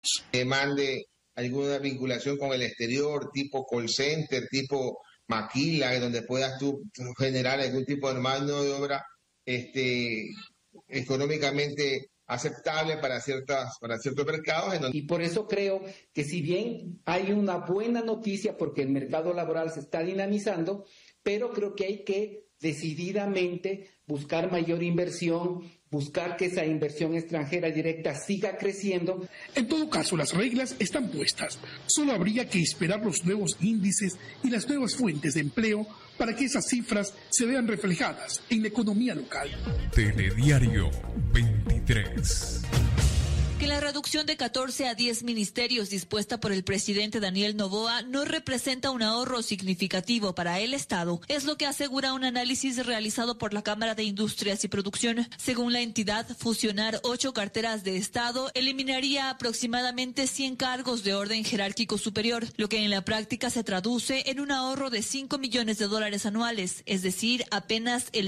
Mande alguna vinculación con el exterior, tipo call center, tipo maquila, donde puedas tú generar algún tipo de mano de obra económicamente aceptable para ciertos mercados. Y por eso creo que si bien hay una buena noticia porque el mercado laboral se está dinamizando, pero creo que hay que decididamente buscar mayor inversión, buscar que esa inversión extranjera directa siga creciendo. En todo caso, las reglas están puestas. Solo habría que esperar los nuevos índices y las nuevas fuentes de empleo para que esas cifras se vean reflejadas en la economía local. Telediario 23. Que la reducción de 14 a 10 ministerios dispuesta por el presidente Daniel Noboa no representa un ahorro significativo para el Estado, es lo que asegura un análisis realizado por la Cámara de Industrias y Producción. Según la entidad, fusionar 8 carteras de Estado eliminaría aproximadamente 100 cargos de orden jerárquico superior, lo que en la práctica se traduce en un ahorro de $5 millones anuales, es decir, apenas el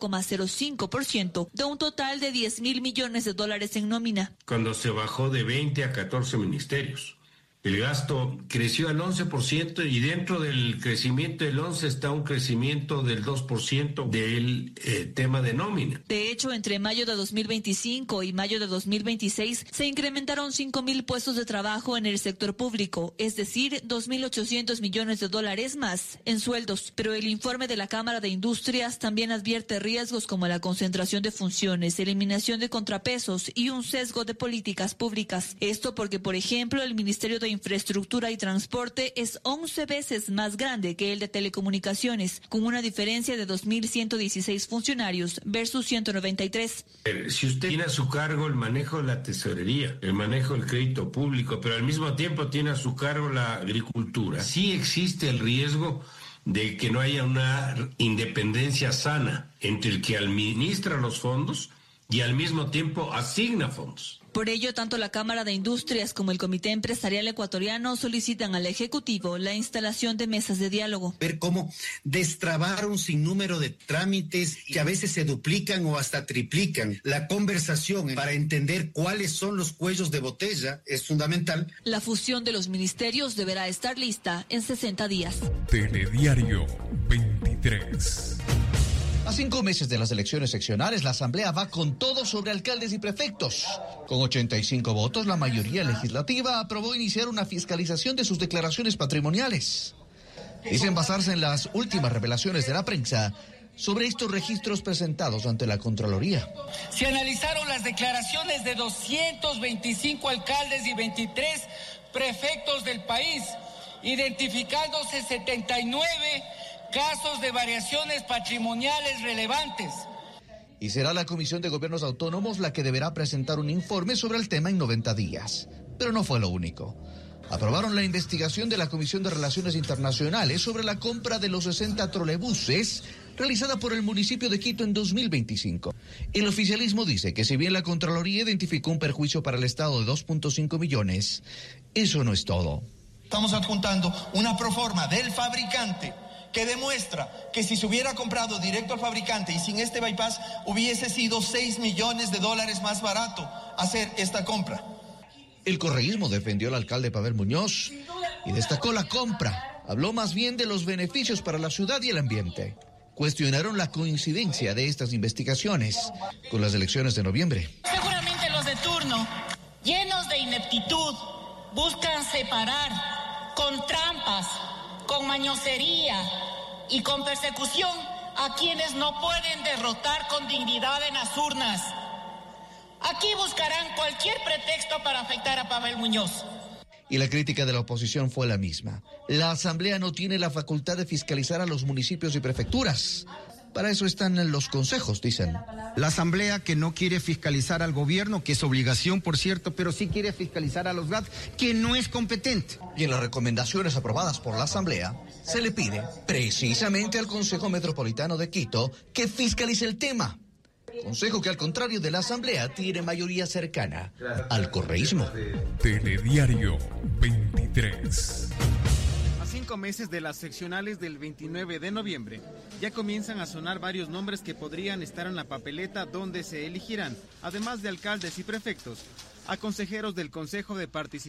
0,05% de un total de $10,000 millones en nómina. Cuando se bajó de 20 a 14 ministerios. El gasto creció al 11% y dentro del crecimiento del 11 está un crecimiento del 2% del tema de nómina. De hecho, entre mayo de 2025 y mayo de 2026 se incrementaron 5,000 puestos de trabajo en el sector público, es decir, $2,800 millones más en sueldos. Pero el informe de la Cámara de Industrias también advierte riesgos como la concentración de funciones, eliminación de contrapesos y un sesgo de políticas públicas. Esto porque, por ejemplo, el Ministerio de Infraestructura y Transporte es 11 veces más grande que el de Telecomunicaciones, con una diferencia de 2,116 funcionarios versus 193. Si usted tiene a su cargo el manejo de la tesorería, el manejo del crédito público, pero al mismo tiempo tiene a su cargo la agricultura, sí existe el riesgo de que no haya una independencia sana entre el que administra los fondos y al mismo tiempo asigna fondos. Por ello, tanto la Cámara de Industrias como el Comité Empresarial Ecuatoriano solicitan al Ejecutivo la instalación de mesas de diálogo. Ver cómo destrabar un sinnúmero de trámites que a veces se duplican o hasta triplican. La conversación para entender cuáles son los cuellos de botella es fundamental. La fusión de los ministerios deberá estar lista en 60 días. Telediario 23. A 5 meses de las elecciones seccionales, la Asamblea va con todo sobre alcaldes y prefectos. Con 85 votos, la mayoría legislativa aprobó iniciar una fiscalización de sus declaraciones patrimoniales. Dicen basarse en las últimas revelaciones de la prensa sobre estos registros presentados ante la Contraloría. Se analizaron las declaraciones de 225 alcaldes y 23 prefectos del país, identificándose 79 casos de variaciones patrimoniales relevantes. Y será la Comisión de Gobiernos Autónomos la que deberá presentar un informe sobre el tema en 90 días. Pero no fue lo único. Aprobaron la investigación de la Comisión de Relaciones Internacionales sobre la compra de los 60 trolebuses realizada por el municipio de Quito en 2025. El oficialismo dice que si bien la Contraloría identificó un perjuicio para el Estado de 2.5 millones, eso no es todo. Estamos adjuntando una proforma del fabricante que demuestra que si se hubiera comprado directo al fabricante y sin este bypass hubiese sido $6 millones más barato hacer esta compra. El correísmo defendió al alcalde Pavel Muñoz y destacó la compra. Habló más bien de los beneficios para la ciudad y el ambiente. Cuestionaron la coincidencia de estas investigaciones con las elecciones de noviembre. Seguramente los de turno, llenos de ineptitud, buscan separar con trampas, con mañosería y con persecución a quienes no pueden derrotar con dignidad en las urnas. Aquí buscarán cualquier pretexto para afectar a Pavel Muñoz. Y la crítica de la oposición fue la misma. La Asamblea no tiene la facultad de fiscalizar a los municipios y prefecturas. Para eso están los consejos, dicen. La Asamblea que no quiere fiscalizar al gobierno, que es obligación, por cierto, pero sí quiere fiscalizar a los GAT, que no es competente. Y en las recomendaciones aprobadas por la Asamblea, se le pide precisamente al Consejo Metropolitano de Quito que fiscalice el tema. Consejo que, al contrario de la Asamblea, tiene mayoría cercana al correísmo. Telediario 23. 5 meses de las seccionales del 29 de noviembre, ya comienzan a sonar varios nombres que podrían estar en la papeleta donde se elegirán, además de alcaldes y prefectos. a consejeros del Consejo de Participación